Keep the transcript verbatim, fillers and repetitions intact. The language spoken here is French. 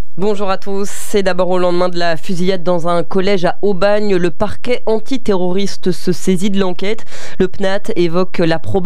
Bonjour à tous. C'est d'abord au lendemain de la fusillade dans un collège à Aubagne. Le parquet antiterroriste se saisit de l'enquête. Le P N A T évoque la probabilité